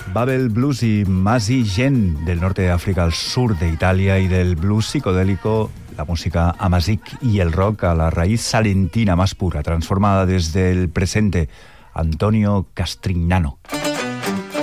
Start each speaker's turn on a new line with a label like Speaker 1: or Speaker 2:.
Speaker 1: Babel Blues y Masi Gen, del norte de África al sur de Italia, y del blues psicodélico, la música amazic y el rock a la raíz salentina más pura, transformada desde el presente. Antonio Castrignano.